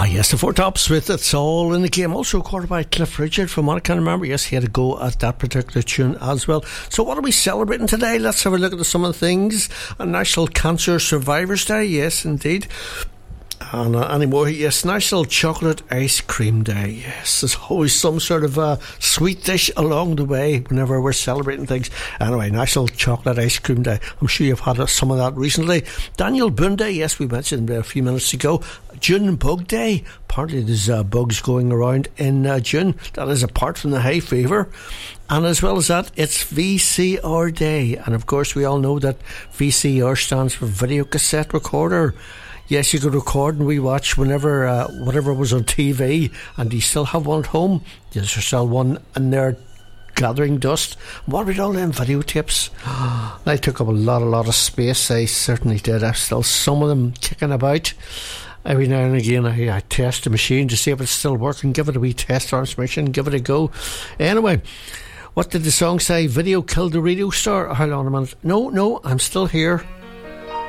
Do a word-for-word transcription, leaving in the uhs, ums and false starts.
Yes, the Four Tops with It's All in the Game. Also recorded by Cliff Richard, from what I can remember. Yes, he had a go at that particular tune as well. So what are we celebrating today? Let's have a look at some of the things. A National Cancer Survivors Day, yes indeed. And uh, anymore, yes, National Chocolate Ice Cream Day. Yes, there's always some sort of uh, sweet dish along the way whenever we're celebrating things. Anyway, National Chocolate Ice Cream Day. I'm sure you've had uh, some of that recently. Daniel Boone Day, yes, we mentioned a few minutes ago. June Bug Day. Apparently there's uh, bugs going around in uh, June. That is apart from the hay fever. And as well as that, it's V C R Day. And of course, we all know that V C R stands for Video Cassette Recorder. Yes, you could record and rewatch whenever, uh, whatever was on T V. And do you still have one at home? There's still one in there gathering dust. What about all them videotapes? They took up a lot, a lot of space. They certainly did. I've still some of them kicking about. Every now and again I, I test the machine to see if it's still working. Give it a wee test transmission. Give it a go. Anyway, what did the song say? Video killed the radio star? Hold on a minute. No, no, I'm still here.